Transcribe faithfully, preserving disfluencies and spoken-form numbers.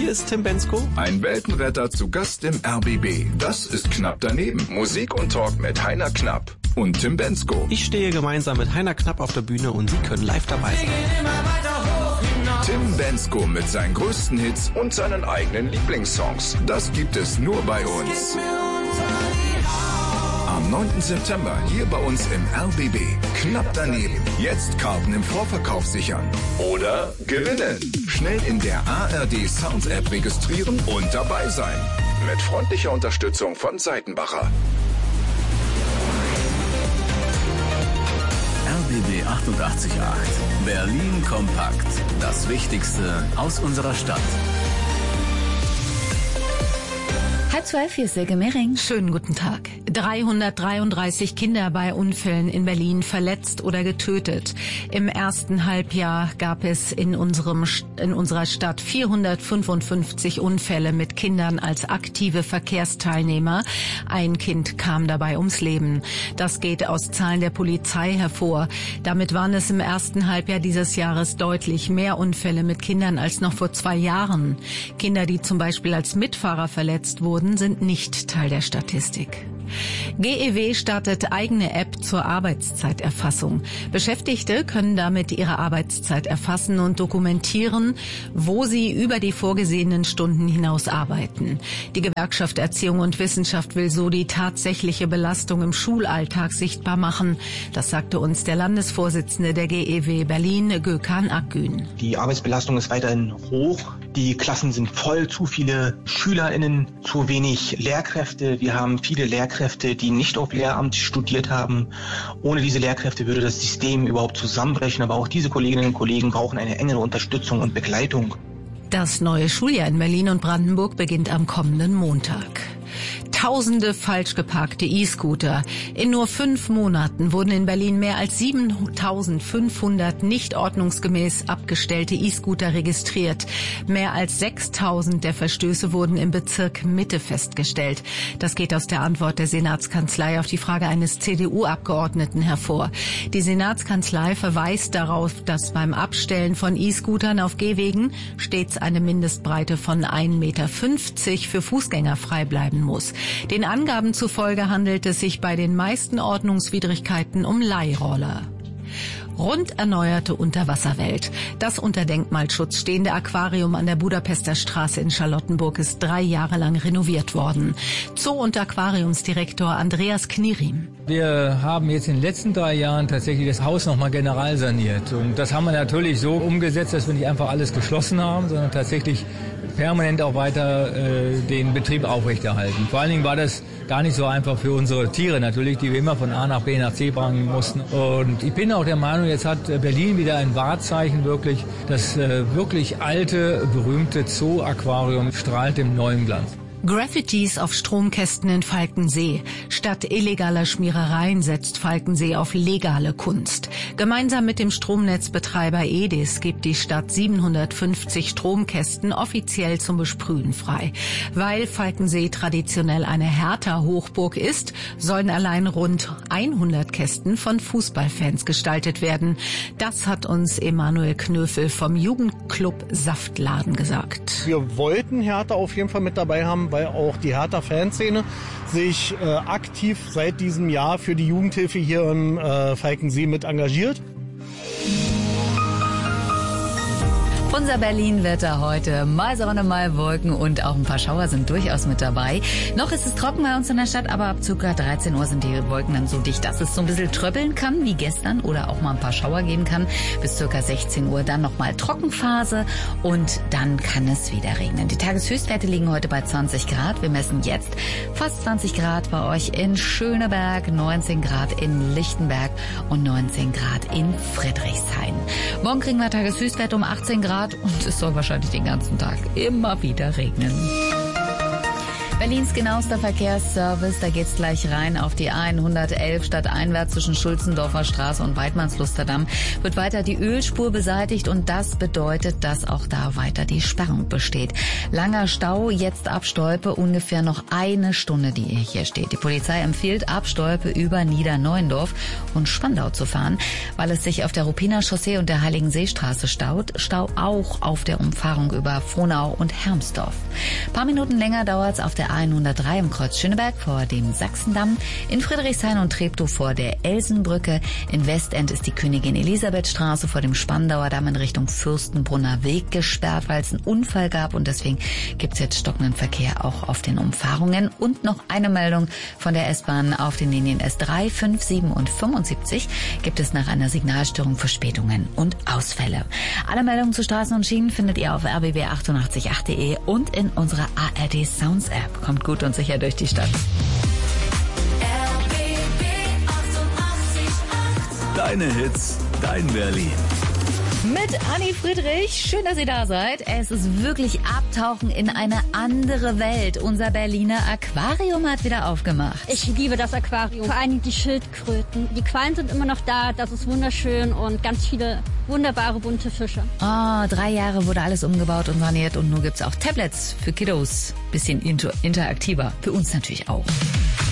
Hier ist Tim Bensko. Ein Weltenretter zu Gast im R B B. Das ist Knapp daneben. Musik und Talk mit Heiner Knapp und Tim Bensko. Ich stehe gemeinsam mit Heiner Knapp auf der Bühne und Sie können live dabei sein. Tim Bensko mit seinen größten Hits und seinen eigenen Lieblingssongs. Das gibt es nur bei uns. Am neunten September hier bei uns im R B B. Knapp daneben. Jetzt Karten im Vorverkauf sichern. Oder gewinnen. Schnell in der A R D Sound App registrieren und dabei sein. Mit freundlicher Unterstützung von Seitenbacher. R B B achtundachtzig Komma acht. Berlin kompakt. Das Wichtigste aus unserer Stadt. Halb zwölf, hier ist Silke Mehring. Schönen guten Tag. dreihundertdreiunddreißig Kinder bei Unfällen in Berlin verletzt oder getötet. Im ersten Halbjahr gab es in unserem in unserer Stadt vierhundertfünfundfünfzig Unfälle mit Kindern als aktive Verkehrsteilnehmer. Ein Kind kam dabei ums Leben. Das geht aus Zahlen der Polizei hervor. Damit waren es im ersten Halbjahr dieses Jahres deutlich mehr Unfälle mit Kindern als noch vor zwei Jahren. Kinder, die zum Beispiel als Mitfahrer verletzt wurden, sind nicht Teil der Statistik. G E W startet eigene App zur Arbeitszeiterfassung. Beschäftigte können damit ihre Arbeitszeit erfassen und dokumentieren, wo sie über die vorgesehenen Stunden hinaus arbeiten. Die Gewerkschaft Erziehung und Wissenschaft will so die tatsächliche Belastung im Schulalltag sichtbar machen. Das sagte uns der Landesvorsitzende der G E W Berlin, Gökhan Akgün. Die Arbeitsbelastung ist weiterhin hoch. Die Klassen sind voll, zu viele SchülerInnen, zu wenig Lehrkräfte. Wir haben viele Lehrkräfte, die nicht auf Lehramt studiert haben. Ohne diese Lehrkräfte würde das System überhaupt zusammenbrechen. Aber auch diese Kolleginnen und Kollegen brauchen eine engere Unterstützung und Begleitung. Das neue Schuljahr in Berlin und Brandenburg beginnt am kommenden Montag. Tausende falsch geparkte E-Scooter. In nur fünf Monaten wurden in Berlin mehr als siebentausendfünfhundert nicht ordnungsgemäß abgestellte E-Scooter registriert. Mehr als sechstausend der Verstöße wurden im Bezirk Mitte festgestellt. Das geht aus der Antwort der Senatskanzlei auf die Frage eines C D U-Abgeordneten hervor. Die Senatskanzlei verweist darauf, dass beim Abstellen von E-Scootern auf Gehwegen stets eine Mindestbreite von ein Meter fünfzig für Fußgänger frei bleiben muss. Den Angaben zufolge handelt es sich bei den meisten Ordnungswidrigkeiten um Leihroller. Rund erneuerte Unterwasserwelt. Das unter Denkmalschutz stehende Aquarium an der Budapester Straße in Charlottenburg ist drei Jahre lang renoviert worden. Zoo- und Aquariumsdirektor Andreas Knierim. Wir haben jetzt in den letzten drei Jahren tatsächlich das Haus nochmal general saniert. Und das haben wir natürlich so umgesetzt, dass wir nicht einfach alles geschlossen haben, sondern tatsächlich permanent auch weiter äh, den Betrieb aufrechterhalten. Vor allen Dingen war das gar nicht so einfach für unsere Tiere natürlich, die wir immer von A nach B nach C bringen mussten. Und ich bin auch der Meinung, jetzt hat Berlin wieder ein Wahrzeichen wirklich. Das äh, wirklich alte, berühmte Zoo-Aquarium strahlt im neuen Glanz. Graffitis auf Stromkästen in Falkensee. Statt illegaler Schmierereien setzt Falkensee auf legale Kunst. Gemeinsam mit dem Stromnetzbetreiber E D I S gibt die Stadt siebenhundertfünfzig Stromkästen offiziell zum Besprühen frei. Weil Falkensee traditionell eine Hertha-Hochburg ist, sollen allein rund hundert Kästen von Fußballfans gestaltet werden. Das hat uns Emanuel Knöfel vom Jugendclub Saftladen gesagt. Wir wollten Hertha auf jeden Fall mit dabei haben, weil auch die Hertha-Fanszene sich äh, aktiv seit diesem Jahr für die Jugendhilfe hier im äh, Falkensee mit engagiert. Unser Berlin-Wetter heute. Mal Sonne, mal Wolken und auch ein paar Schauer sind durchaus mit dabei. Noch ist es trocken bei uns in der Stadt, aber ab ca. dreizehn Uhr sind die Wolken dann so dicht, dass es so ein bisschen tröppeln kann, wie gestern, oder auch mal ein paar Schauer geben kann. Bis ca. sechzehn Uhr dann nochmal Trockenphase und dann kann es wieder regnen. Die Tageshöchstwerte liegen heute bei zwanzig Grad. Wir messen jetzt fast zwanzig Grad bei euch in Schöneberg, neunzehn Grad in Lichtenberg und neunzehn Grad in Friedrichshain. Morgen kriegen wir Tageshöchstwert um achtzehn Grad und es soll wahrscheinlich den ganzen Tag immer wieder regnen. Berlins genauester Verkehrsservice, da geht's gleich rein auf die hundertelf stadteinwärts zwischen Schulzendorfer Straße und Weidmannslusterdamm. Wird weiter die Ölspur beseitigt und das bedeutet, dass auch da weiter die Sperrung besteht. Langer Stau, jetzt ab Stolpe, ungefähr noch eine Stunde, die hier steht. Die Polizei empfiehlt, ab Stolpe über Niederneuendorf und Spandau zu fahren, weil es sich auf der Ruppiner Chaussee und der Heiligenseestraße staut. Stau auch auf der Umfahrung über Frohnau und Hermsdorf. Ein paar Minuten länger dauert's auf der A hundertdrei im Kreuz Schöneberg vor dem Sachsendamm, in Friedrichshain und Treptow vor der Elsenbrücke. In Westend ist die Königin Elisabeth Straße vor dem Spandauer Damm in Richtung Fürstenbrunner Weg gesperrt, weil es einen Unfall gab und deswegen gibt's jetzt stockenden Verkehr auch auf den Umfahrungen. Und noch eine Meldung von der S-Bahn: auf den Linien S drei, fünf, sieben und fünfundsiebzig gibt es nach einer Signalstörung Verspätungen und Ausfälle. Alle Meldungen zu Straßen und Schienen findet ihr auf r b b achtundachtzig punkt acht punkt de und in unserer A R D Sounds App. Kommt gut und sicher durch die Stadt. Deine Hits, dein Berlin. Mit Anni Friedrich. Schön, dass ihr da seid. Es ist wirklich Abtauchen in eine andere Welt. Unser Berliner Aquarium hat wieder aufgemacht. Ich liebe das Aquarium. Vor allem die Schildkröten. Die Quallen sind immer noch da. Das ist wunderschön und ganz viele wunderbare bunte Fische. Oh, drei Jahre wurde alles umgebaut und saniert und nun gibt's auch Tablets für Kiddos. Bisschen inter- interaktiver. Für uns natürlich auch.